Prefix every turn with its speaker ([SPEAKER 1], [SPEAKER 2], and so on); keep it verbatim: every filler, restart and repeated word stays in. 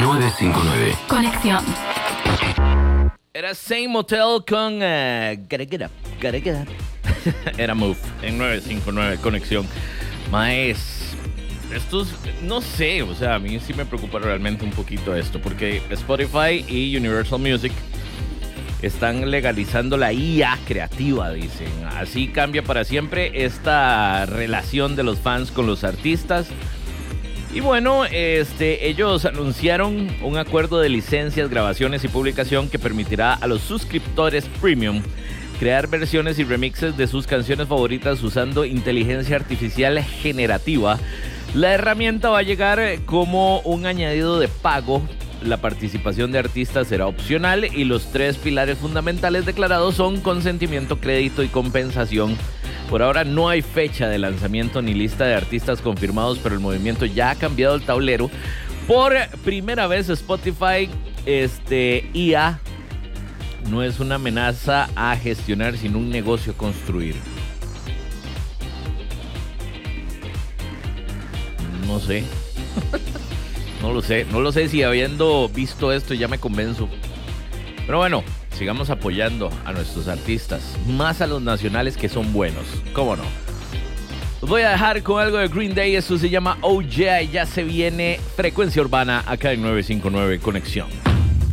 [SPEAKER 1] novecientos cincuenta y nueve.
[SPEAKER 2] Conexión.
[SPEAKER 3] Era Same Motel con uh, Gotta Get Up, Gotta Get Up. Era Move en novecientos cincuenta y nueve Conexión. Maes, estos, no sé, o sea, a mí sí me preocupa realmente un poquito esto, porque Spotify y Universal Music están legalizando la I A creativa, dicen. Así cambia para siempre esta relación de los fans con los artistas. Y bueno, este, ellos anunciaron un acuerdo de licencias, grabaciones y publicación que permitirá a los suscriptores premium crear versiones y remixes de sus canciones favoritas usando inteligencia artificial generativa. La herramienta va a llegar como un añadido de pago. La participación de artistas será opcional y los tres pilares fundamentales declarados son consentimiento, crédito y compensación. Por ahora no hay fecha de lanzamiento ni lista de artistas confirmados, pero el movimiento ya ha cambiado el tablero. Por primera vez Spotify, este, I A no es una amenaza a gestionar, sino un negocio a construir. No sé. No lo sé. No lo sé si habiendo visto esto ya me convenzo. Pero bueno, sigamos apoyando a nuestros artistas, más a los nacionales que son buenos. ¿Cómo no? Los voy a dejar con algo de Green Day. Esto se llama Oh Yeah y ya se viene Frecuencia Urbana acá en novecientos cincuenta y nueve Conexión.